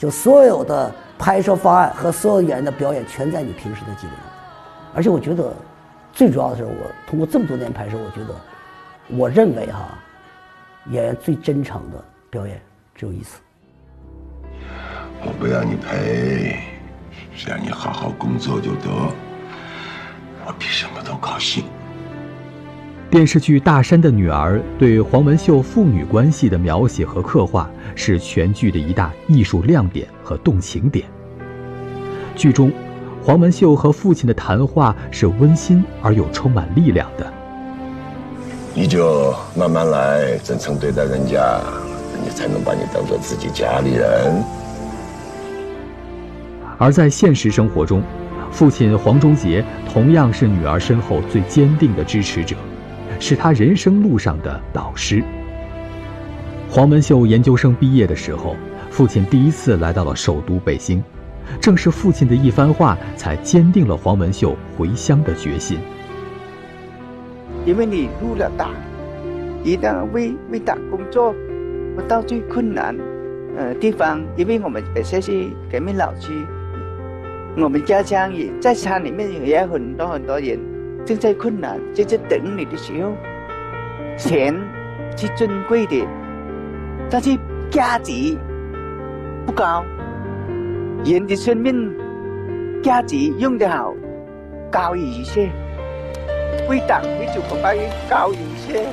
就所有的拍摄方案和所有演员的表演全在你平时的积累中。而且我觉得最主要的是，我通过这么多年拍摄，我认为演员最真诚的表演只有一次。 我不要你赔，只要你好好工作就得，我比什么都高兴。 电视剧《大山的女儿》对黄文秀父女关系的描写和刻画是全剧的一大艺术亮点和动情点。剧中，黄文秀和父亲的谈话是温馨而又充满力量的。 你就慢慢来，真诚对待人家，人家才能把你当做自己家里人。 而在现实生活中，父亲黄忠杰同样是女儿身后最坚定的支持者，是她人生路上的导师。黄文秀研究生毕业的时候，父亲第一次来到了首都北京，正是父亲的一番话才坚定了黄文秀回乡的决心。 因为你入了党，一旦为党工作，我到最困难地方，因为我们本身是革命老区，我们家乡也在山里面也有很多人正在困难，就在等你的时候，钱是珍贵的，但是价值不高，人的生命价值用得好高于一切，为党为祖国发愿高于一切。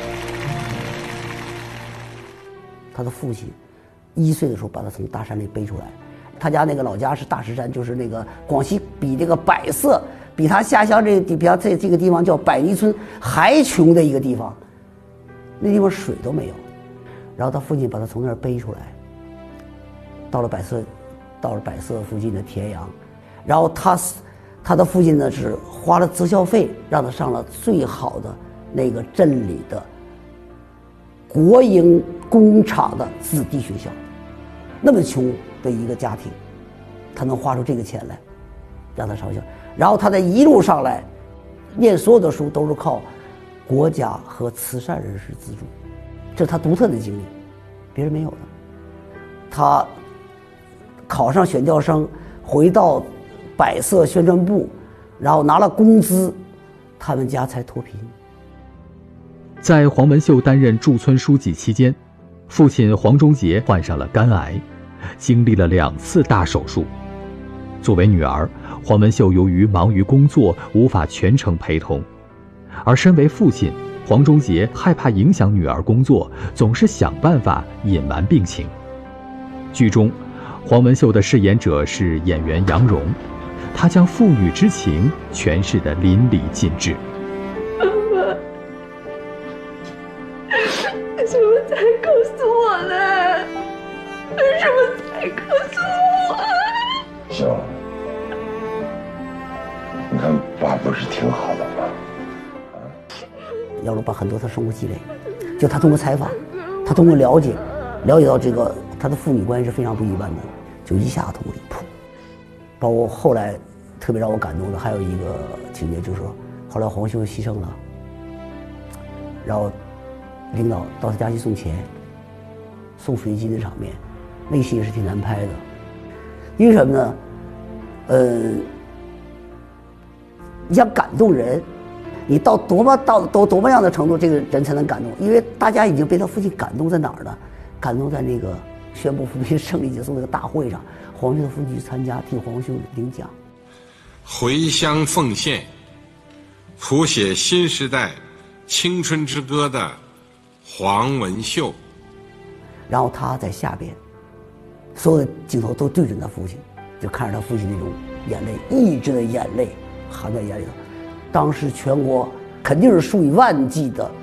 他的父亲1岁的时候把他从大山里背出来，他家那个老家是大石山，就是那个广西比这个百色，比他下乡比他这个地方叫百坭村还穷的一个地方，那地方水都没有。然后他父亲把他从那儿背出来，到了百色附近的田阳，然后他的父亲呢是花了择校费让他上了最好的那个镇里的国营工厂的子弟学校。那么穷的一个家庭，他能花出这个钱来让他上学，然后他的一路上来念所有的书都是靠国家和慈善人士资助，这是他独特的经历，别人没有的。他考上选调生，回到百色宣传部，然后拿了工资，他们家才脱贫。 在黄文秀担任驻村书记期间，父亲黄忠杰患上了肝癌，经历了2次大手术。作为女儿，黄文秀由于忙于工作无法全程陪同，而身为父亲，黄忠杰害怕影响女儿工作，总是想办法隐瞒病情。剧中，黄文秀的饰演者是演员杨蓉，她将父女之情诠释得淋漓尽致。 妈妈，为什么才告诉我呢？为什么才告诉我？ 秀，你看爸不是挺好的吗？ 杨蓉把很多他生活积累，就他通过采访，他通过了解到这个他的父女关系是非常不一般的，就一下通过一扑。包括后来特别让我感动的还有一个情节，就是说后来黄秀牺牲了，然后领导到他家去送钱，送飞机的场面，那个戏也是挺难拍的。因为什么呢？你想感动人，你到多么样的程度，这个人才能感动？因为大家已经被他父亲感动在哪儿呢？感动在那个宣布扶贫胜利结束那个大会上，黄秀的父亲去参加，替黄秀领奖。 回乡奉献，谱写新时代青春之歌的黄文秀。 然后他在下边，所有的镜头都对准他父亲，就看着他父亲那种眼泪，抑制的眼泪含在眼里头。当时全国肯定是数以万计的